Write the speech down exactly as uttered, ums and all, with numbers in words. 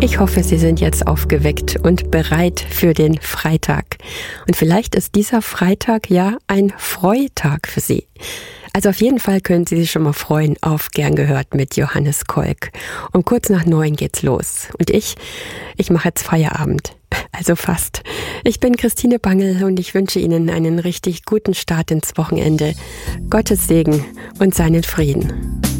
Ich hoffe, Sie sind jetzt aufgeweckt und bereit für den Freitag. Und vielleicht ist dieser Freitag ja ein Freitag für Sie. Also auf jeden Fall können Sie sich schon mal freuen auf Gern gehört mit Johannes Kolk. Um kurz nach neun geht's los. Und ich, ich mache jetzt Feierabend. Also fast. Ich bin Christine Bangel und ich wünsche Ihnen einen richtig guten Start ins Wochenende. Gottes Segen und seinen Frieden.